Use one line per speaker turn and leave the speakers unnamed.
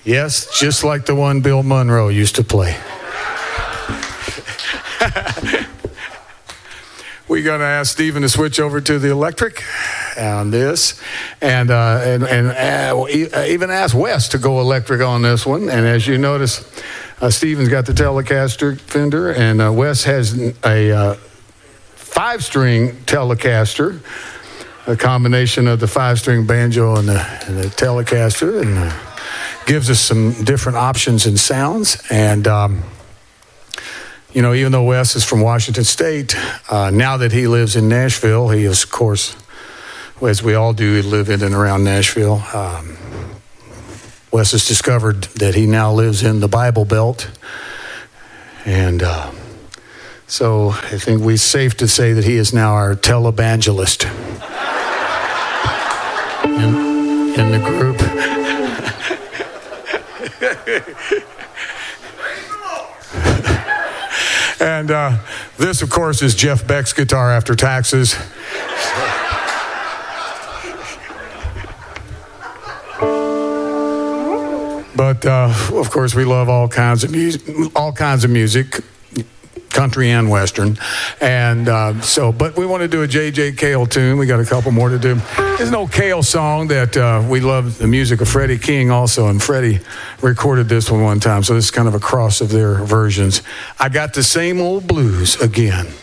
Yes, just like the one Bill Monroe used to play. We're going to ask Stephen to switch over to the electric on this, and even ask Wes to go electric on this one. And as you notice, Stephen's got the Telecaster Fender, and Wes has a 5-string Telecaster, a combination of the 5-string banjo and the Telecaster, and gives us some different options and sounds. And even though Wes is from Washington State, now that he lives in Nashville, he is, of course, as we all do, live in and around Nashville. Wes has discovered that he now lives in the Bible Belt. And so I think we're safe to say that he is now our televangelist in the group. And this, of course, is Jeff Beck's guitar after taxes. But of course, we love all kinds of music, country and western, and but we want to do a J.J. Cale tune. We got a couple more to do. There's an old Cale song that we love the music of Freddie King also, and Freddie recorded this one time, so this is kind of a cross of their versions. I got the same old blues again.